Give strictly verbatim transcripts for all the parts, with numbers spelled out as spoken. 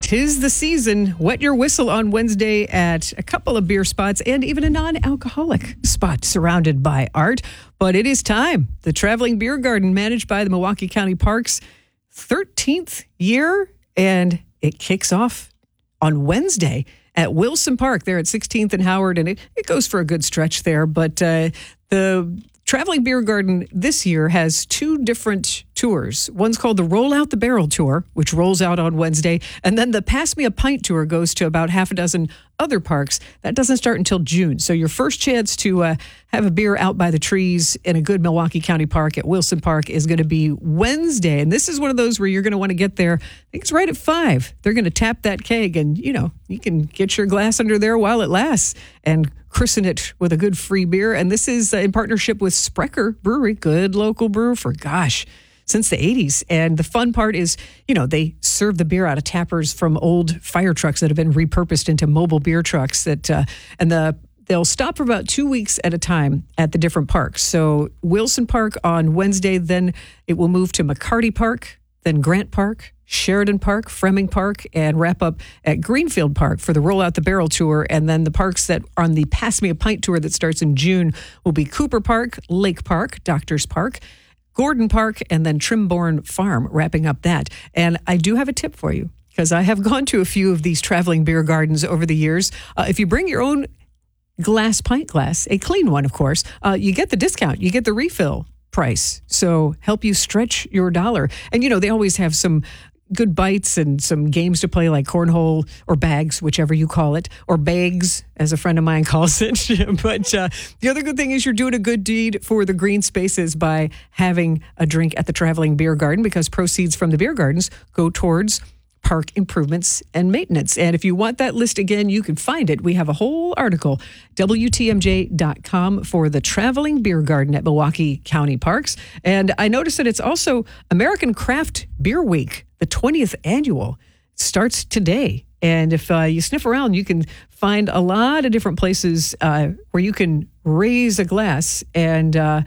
'Tis the season. Wet your whistle on Wednesday at a couple of beer spots and even a non-alcoholic spot surrounded by art. But it is time. The Traveling Beer Garden, managed by the Milwaukee County Parks, thirteenth year, and it kicks off on Wednesday at Wilson Park there at sixteenth and Howard, and it, it goes for a good stretch there. But uh, the Traveling Beer Garden this year has two different tours. One's called the Roll Out the Barrel Tour, which rolls out on Wednesday. And then the Pass Me a Pint Tour goes to about half a dozen other parks. That doesn't start until June. So your first chance to uh, have a beer out by the trees in a good Milwaukee County park at Wilson Park is going to be Wednesday. And this is one of those where you're going to want to get there. I think it's right at five. They're going to tap that keg and, you know, you can get your glass under there while it lasts and christen it with a good free beer. And this is uh, in partnership with Sprecher Brewery, good local brewer for, gosh, since the eighties. And the fun part is, you know, they serve the beer out of tappers from old fire trucks that have been repurposed into mobile beer trucks. That uh, and the they'll stop for about two weeks at a time at the different parks. So Wilson Park on Wednesday, then it will move to McCarty Park, then Grant Park, Sheridan Park, Fleming Park, and wrap up at Greenfield Park for the Roll Out the Barrel Tour. And then the parks that are on the Pass Me a Pint Tour that starts in June will be Cooper Park, Lake Park, Doctors Park, Gordon Park, and then Trimborn Farm, wrapping up that. And I do have a tip for you, because I have gone to a few of these traveling beer gardens over the years. Uh, if you bring your own glass pint glass, a clean one, of course, uh, you get the discount. You get the refill price. So help you stretch your dollar. And, you know, they always have some good bites and some games to play like cornhole or bags, whichever you call it, or bags, as a friend of mine calls it. But uh, the other good thing is you're doing a good deed for the green spaces by having a drink at the Traveling Beer Garden, because proceeds from the beer gardens go towards park improvements and maintenance. And if you want that list again, you can find it. We have a whole article, W T M J dot com, for the Traveling Beer Garden at Milwaukee County Parks. And I noticed that it's also American Craft Beer Week. The twentieth annual starts today. And if uh, you sniff around, you can find a lot of different places uh, where you can raise a glass. And uh,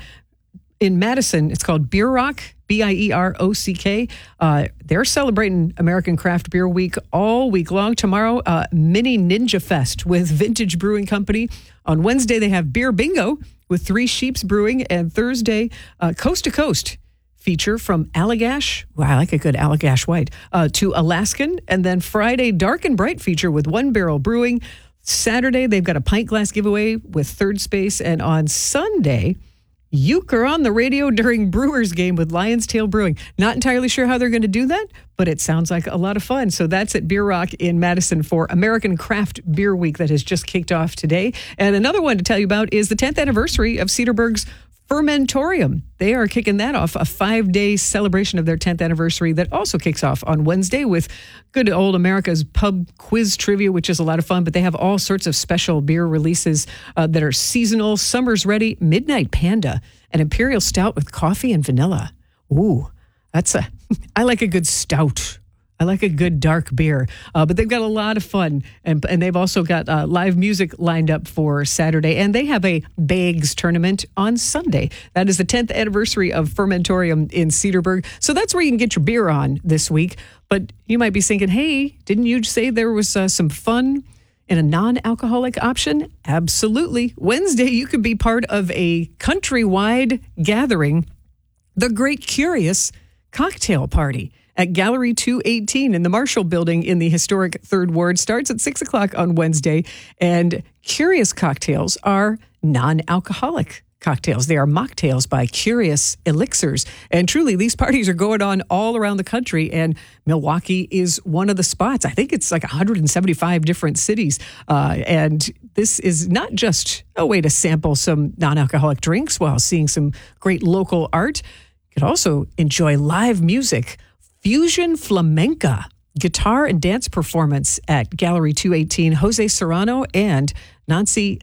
in Madison, it's called Beer Rock, B I E R O C K. Uh, they're celebrating American Craft Beer Week all week long. Tomorrow, uh, Mini Ninja Fest with Vintage Brewing Company. On Wednesday, they have Beer Bingo with Three Sheeps Brewing. And Thursday, uh, Coast to Coast feature from Allagash. Wow, I like a good Allagash White. Uh, to Alaskan. And then Friday, Dark and Bright feature with One Barrel Brewing. Saturday, they've got a pint glass giveaway with Third Space. And on Sunday, Uke are on the radio during Brewers game with Lion's Tail Brewing. Not entirely sure how they're going to do that, but it sounds like a lot of fun. So that's at Beer Rock in Madison for American Craft Beer Week that has just kicked off today. And another one to tell you about is the tenth anniversary of Cedarburg's Fermentorium. They are kicking that off, a five-day celebration of their tenth anniversary that also kicks off on Wednesday with good old America's pub quiz trivia, which is a lot of fun. But they have all sorts of special beer releases uh, that are seasonal. Summer's Ready, Midnight Panda, an Imperial Stout with coffee and vanilla. Ooh, that's a, I like a good stout. I like a good dark beer, uh, but they've got a lot of fun, and and they've also got uh, live music lined up for Saturday, and they have a bags tournament on Sunday. That is the tenth anniversary of Fermentorium in Cedarburg, so that's where you can get your beer on this week. But you might be thinking, hey, didn't you say there was uh, some fun in a non-alcoholic option? Absolutely. Wednesday, you could be part of a countrywide gathering, the Great Curious Cocktail Party at Gallery two eighteen in the Marshall Building in the historic Third Ward. Starts at six o'clock on Wednesday. And Curious cocktails are non-alcoholic cocktails. They are mocktails by Curious Elixirs. And truly, these parties are going on all around the country. And Milwaukee is one of the spots. I think it's like one hundred seventy-five different cities. Uh, and this is not just a way to sample some non-alcoholic drinks while seeing some great local art. You could also enjoy live music, Fusion Flamenca, guitar and dance performance at Gallery two eighteen. Jose Serrano and Nancy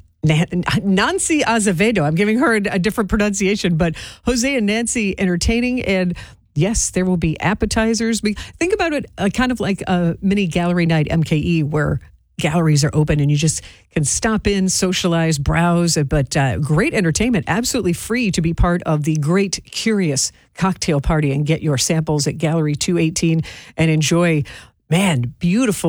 Nancy Azevedo. I'm giving her a different pronunciation, but Jose and Nancy entertaining. And yes, there will be appetizers. Think about it uh, kind of like a mini gallery night M K E where galleries are open and you just can stop in, socialize, browse, but uh, great entertainment, absolutely free to be part of the Great Curious Cocktail Party and get your samples at Gallery two eighteen and enjoy, man, beautiful